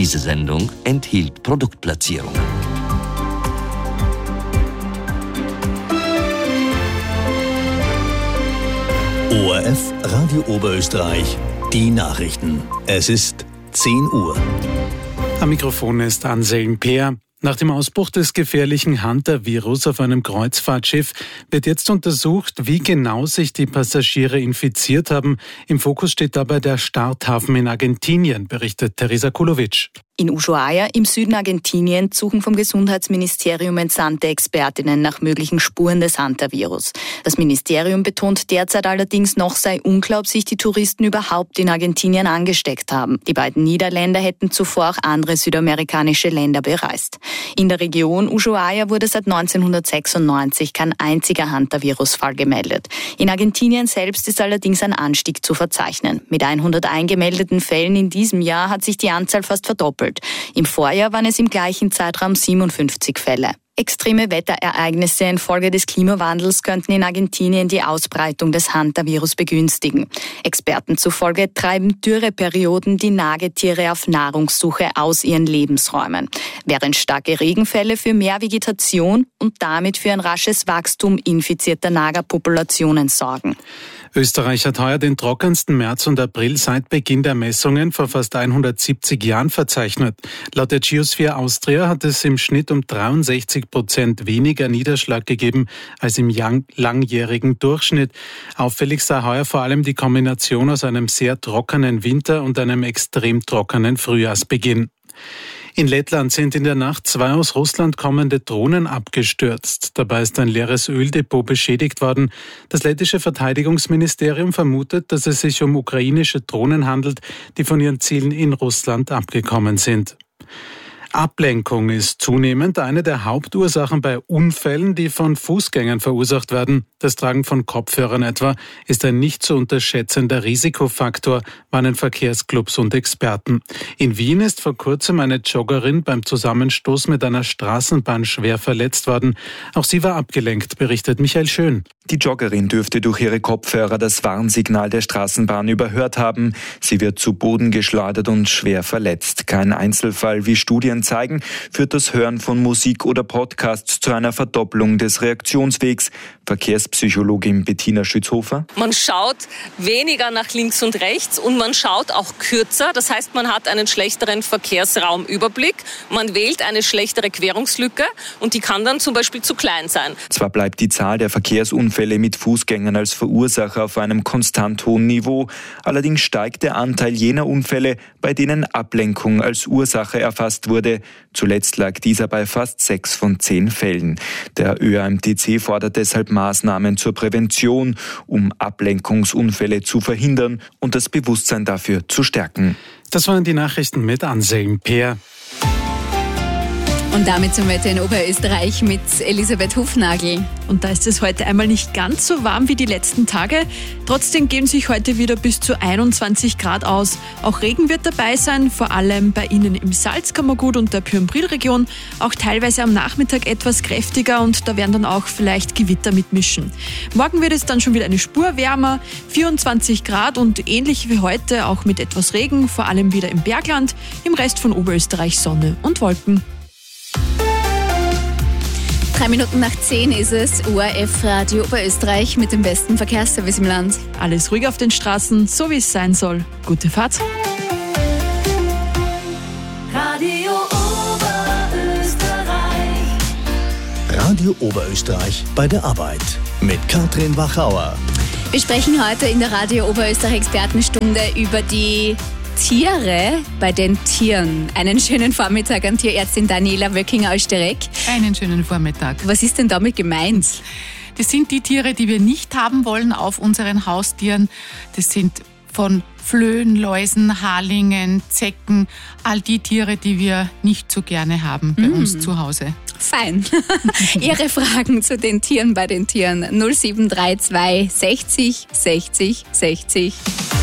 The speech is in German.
Diese Sendung enthielt Produktplatzierungen. ORF Radio Oberösterreich, die Nachrichten. Es ist 10 Uhr. Am Mikrofon ist Anselm Peer. Nach dem Ausbruch des gefährlichen Hunter-Virus auf einem Kreuzfahrtschiff wird jetzt untersucht, wie genau sich die Passagiere infiziert haben. Im Fokus steht dabei der Starthafen in Argentinien, berichtet Teresa Kulovic. In Ushuaia im Süden Argentiniens suchen vom Gesundheitsministerium entsandte Expertinnen nach möglichen Spuren des Hunter-Virus. Das Ministerium betont derzeit allerdings, noch sei unklar, ob sich die Touristen überhaupt in Argentinien angesteckt haben. Die beiden Niederländer hätten zuvor auch andere südamerikanische Länder bereist. In der Region Ushuaia wurde seit 1996 kein einziger Hunter-Virus-Fall gemeldet. In Argentinien selbst ist allerdings ein Anstieg zu verzeichnen. Mit 101 gemeldeten Fällen in diesem Jahr hat sich die Anzahl fast verdoppelt. Im Vorjahr waren es im gleichen Zeitraum 57 Fälle. Extreme Wetterereignisse infolge des Klimawandels könnten in Argentinien die Ausbreitung des Hunter-Virus begünstigen. Experten zufolge treiben Dürreperioden die Nagetiere auf Nahrungssuche aus ihren Lebensräumen, während starke Regenfälle für mehr Vegetation und damit für ein rasches Wachstum infizierter Nagerpopulationen sorgen. Österreich hat heuer den trockensten März und April seit Beginn der Messungen vor fast 170 Jahren verzeichnet. Laut der Geosphere Austria hat es im Schnitt um 63% weniger Niederschlag gegeben als im langjährigen Durchschnitt. Auffällig sei heuer vor allem die Kombination aus einem sehr trockenen Winter und einem extrem trockenen Frühjahrsbeginn. In Lettland sind in der Nacht 2 aus Russland kommende Drohnen abgestürzt. Dabei ist ein leeres Öldepot beschädigt worden. Das lettische Verteidigungsministerium vermutet, dass es sich um ukrainische Drohnen handelt, die von ihren Zielen in Russland abgekommen sind. Ablenkung ist zunehmend eine der Hauptursachen bei Unfällen, die von Fußgängern verursacht werden. Das Tragen von Kopfhörern etwa ist ein nicht zu unterschätzender Risikofaktor, warnen Verkehrsclubs und Experten. In Wien ist vor kurzem eine Joggerin beim Zusammenstoß mit einer Straßenbahn schwer verletzt worden. Auch sie war abgelenkt, berichtet Michael Schön. Die Joggerin dürfte durch ihre Kopfhörer das Warnsignal der Straßenbahn überhört haben. Sie wird zu Boden geschleudert und schwer verletzt. Kein Einzelfall, wie Studien zeigen, führt das Hören von Musik oder Podcasts zu einer Verdopplung des Reaktionswegs. Verkehrspsychologin Bettina Schützhofer. Man schaut weniger nach links und rechts und man schaut auch kürzer. Das heißt, man hat einen schlechteren Verkehrsraumüberblick. Man wählt eine schlechtere Querungslücke und die kann dann zum Beispiel zu klein sein. Zwar bleibt die Zahl der Verkehrsunfälle mit Fußgängern als Verursacher auf einem konstant hohen Niveau. Allerdings steigt der Anteil jener Unfälle, bei denen Ablenkung als Ursache erfasst wurde. Zuletzt lag dieser bei fast 6 von 10 Fällen. Der ÖAMTC fordert deshalb Maßnahmen zur Prävention, um Ablenkungsunfälle zu verhindern und das Bewusstsein dafür zu stärken. Das waren die Nachrichten mit Anselm Peer. Und damit zum Wetter in Oberösterreich mit Elisabeth Hufnagel. Und da ist es heute einmal nicht ganz so warm wie die letzten Tage. Trotzdem geben sich heute wieder bis zu 21 Grad aus. Auch Regen wird dabei sein, vor allem bei Ihnen im Salzkammergut und der Pyrenbril-Region. Auch teilweise am Nachmittag etwas kräftiger und da werden dann auch vielleicht Gewitter mitmischen. Morgen wird es dann schon wieder eine Spur wärmer, 24 Grad und ähnlich wie heute auch mit etwas Regen, vor allem wieder im Bergland. Im Rest von Oberösterreich Sonne und Wolken. 3 Minuten nach 10 ist es, ORF Radio Oberösterreich mit dem besten Verkehrsservice im Land. Alles ruhig auf den Straßen, so wie es sein soll. Gute Fahrt. Radio Oberösterreich. Radio Oberösterreich bei der Arbeit mit Katrin Wachauer. Wir sprechen heute in der Radio Oberösterreich Expertenstunde über die Tiere bei den Tieren. Einen schönen Vormittag an Tierärztin Daniela Wöckinger aus Stereck. Einen schönen Vormittag. Was ist denn damit gemeint? Das sind die Tiere, die wir nicht haben wollen auf unseren Haustieren. Das sind von Flöhen, Läusen, Haarlingen, Zecken, all die Tiere, die wir nicht so gerne haben bei uns zu Hause. Fein. Ihre Fragen zu den Tieren bei den Tieren 0732 60 60 60.